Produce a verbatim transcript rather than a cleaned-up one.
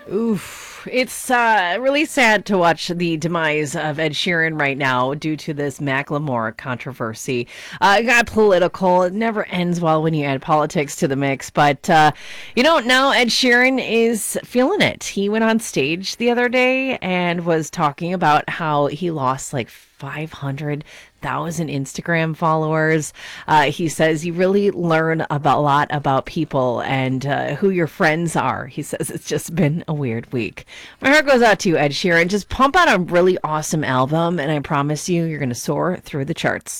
Oof. It's uh, really sad to watch the demise of Ed Sheeran right now due to this Macklemore controversy. Uh, it got political. It never ends well when you add politics to the mix. But, uh, you know, now Ed Sheeran is feeling it. He went on stage the other day and was talking about how he lost like five hundred thousand Instagram followers. Uh, he says you really learn about, a lot about people and uh, who your friends are. He says it's just been a weird week. My heart goes out to you, Ed Sheeran. Just pump out a really awesome album, and I promise you, you're going to soar through the charts.